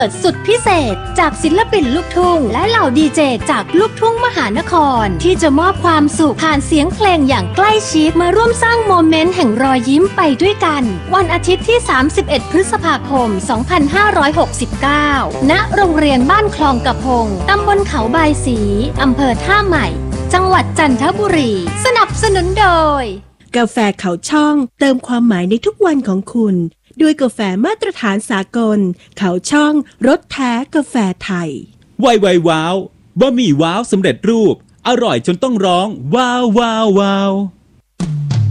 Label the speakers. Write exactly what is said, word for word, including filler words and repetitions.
Speaker 1: สุดพิเศษจากศิลปินลูกทุ่งและเหล่าดีเจจากลูกทุ่งมหานครที่จะมอบความสุขผ่านเสียงเพลงอย่างใกล้ชิดมาร่วมสร้างโมเมนต์แห่งรอยยิ้มไปด้วยกันวันอาทิตย์ที่สามสิบเอ็ดพฤษภาคมสองพันห้าร้อยหกสิบเก้าณโรงเรียนบ้านคลองกระพงตำบลเขาบายศรีอำเภอท่าใหม่จังหวัดจันทบุรีสนับสนุนโดย
Speaker 2: กาแฟเขาช่องเติมความหมายในทุกวันของคุณด้วยกาแฟมาตรฐานสากลเขาช่องรสแท้กาแฟไทย
Speaker 3: ไวไวว้าวบะหมี่ว้าวสำเร็จรูปอร่อยจนต้องร้องว้าวว้าวว้าว